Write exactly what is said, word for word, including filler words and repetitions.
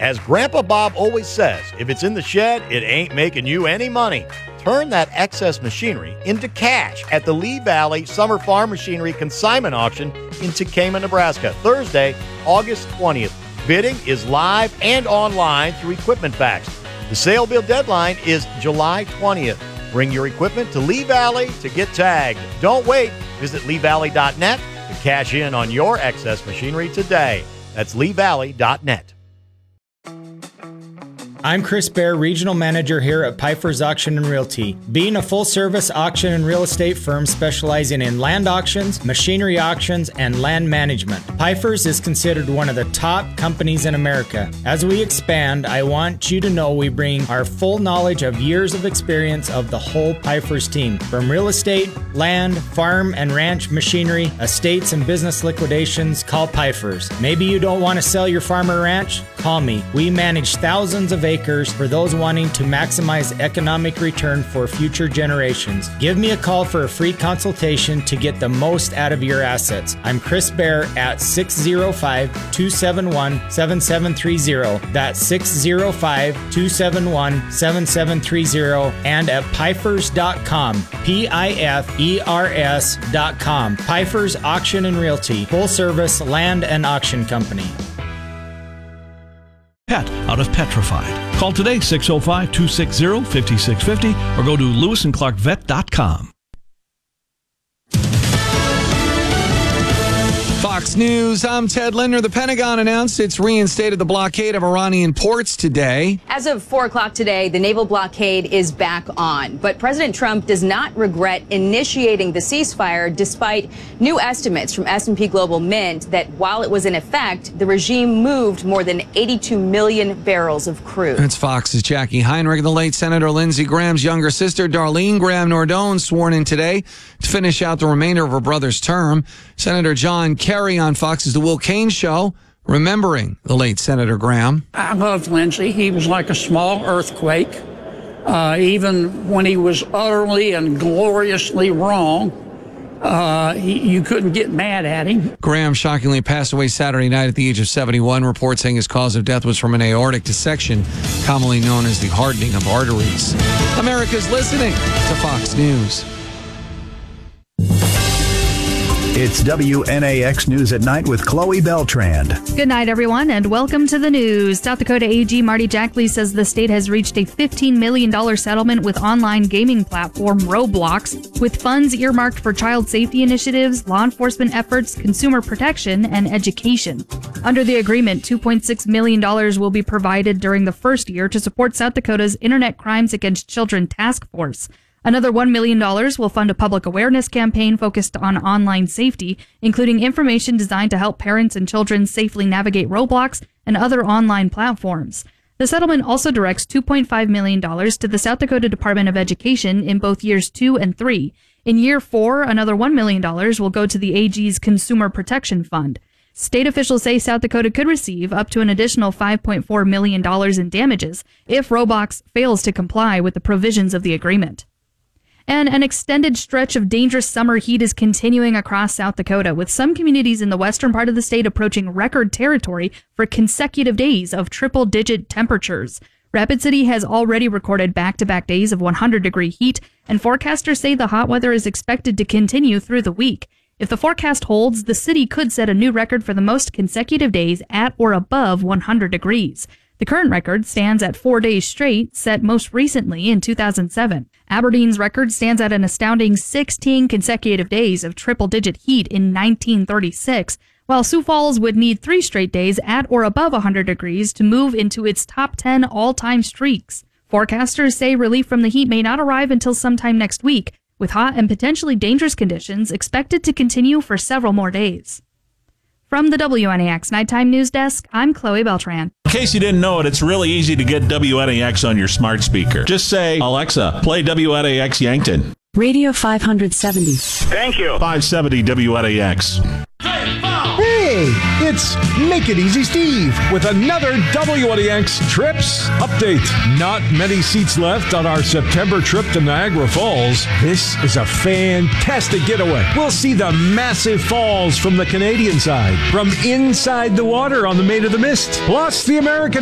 As Grandpa Bob always says, if it's in the shed, it ain't making you any money. Turn that excess machinery into cash at the Lee Valley Summer Farm Machinery Consignment Auction in Tekamah, Nebraska, Thursday, August twentieth. Bidding is live and online through Equipment Facts. The sale bid deadline is July twentieth. Bring your equipment to Lee Valley to get tagged. Don't wait. Visit lee valley dot net to cash in on your excess machinery today. That's lee valley dot net. I'm Chris Baer, Regional Manager here at Pfeiffer's Auction and Realty. Being a full-service auction and real estate firm specializing in land auctions, machinery auctions, and land management, Pfeiffer's is considered one of the top companies in America. As we expand, I want you to know we bring our full knowledge of years of experience of the whole Pfeiffer's team. From real estate, land, farm and ranch machinery, estates and business liquidations, call Pfeiffer's. Maybe you don't want to sell your farm or ranch? Call me. We manage thousands of acres for those wanting to maximize economic return for future generations. Give me a call for a free consultation to get the most out of your assets. I'm Chris Baer at six oh five, two seven one, seven seven three oh. That's six oh five, two seven one, seven seven three oh and at Pfeiffer's dot com. P I F E R S dot com. Pfeiffer's Auction and Realty, full service land and auction company. Pet out of Petrified. Call today six oh five, two six oh, five six five oh or go to lewis and clark vet dot com. Fox News, I'm Ted Linder. The Pentagon announced it's reinstated the blockade of Iranian ports today. As of four o'clock today, the naval blockade is back on. But President Trump does not regret initiating the ceasefire despite new estimates from S and P Global Mint that while it was in effect, the regime moved more than eighty-two million barrels of crude. It's Fox's Jackie Heinrich. The late Senator Lindsey Graham's younger sister, Darlene Graham Nordone, sworn in today to finish out the remainder of her brother's term. Senator John Kerry on Fox's The Will Cain Show, remembering the late Senator Graham. I loved Lindsey. He was like a small earthquake. Uh, even when he was utterly and gloriously wrong, uh, he, you couldn't get mad at him. Graham shockingly passed away Saturday night at the age of seventy-one. Reports saying his cause of death was from an aortic dissection, commonly known as the hardening of arteries. America's listening to Fox News. It's W N A X News at Night with Chloe Beltrand. Good night, everyone, and welcome to the news. South Dakota A G Marty Jackley says the state has reached a fifteen million dollars settlement with online gaming platform Roblox, with funds earmarked for child safety initiatives, law enforcement efforts, consumer protection, and education. Under the agreement, two point six million dollars will be provided during the first year to support South Dakota's Internet Crimes Against Children Task Force. Another one million dollars will fund a public awareness campaign focused on online safety, including information designed to help parents and children safely navigate Roblox and other online platforms. The settlement also directs two point five million dollars to the South Dakota Department of Education in both years two and three. In year four, another one million dollars will go to the A G's Consumer Protection Fund. State officials say South Dakota could receive up to an additional five point four million dollars in damages if Roblox fails to comply with the provisions of the agreement. And an extended stretch of dangerous summer heat is continuing across South Dakota, with some communities in the western part of the state approaching record territory for consecutive days of triple-digit temperatures. Rapid City has already recorded back-to-back days of one hundred degree heat, and forecasters say the hot weather is expected to continue through the week. If the forecast holds, the city could set a new record for the most consecutive days at or above one hundred degrees. The current record stands at four days straight, set most recently in two thousand seven. Aberdeen's record stands at an astounding sixteen consecutive days of triple-digit heat in nineteen thirty-six, while Sioux Falls would need three straight days at or above one hundred degrees to move into its top ten all-time streaks. Forecasters say relief from the heat may not arrive until sometime next week, with hot and potentially dangerous conditions expected to continue for several more days. From the W N A X Nighttime News Desk, I'm Chloe Beltran. In case you didn't know it, it's really easy to get W N A X on your smart speaker. Just say, Alexa, play W N A X Yankton. Radio five seventy. Thank you. five seventy W N A X. Hey, it's Make It Easy Steve with another W N A X Trips update. Not many seats left on our September trip to Niagara Falls. This is a fantastic getaway. We'll see the massive falls from the Canadian side, from inside the water on the Maid of the Mist, plus the American